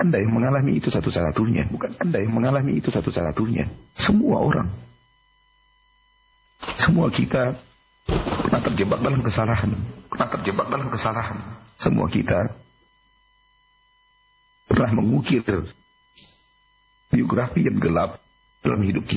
Anda yang mengalami itu satu-satunya. Bukan Anda yang mengalami itu satu-satunya. Semua orang. Semua kita pernah terjebak dalam kesalahan. Semua kita pernah mengukir biografi yang gelap dalam hidup kita.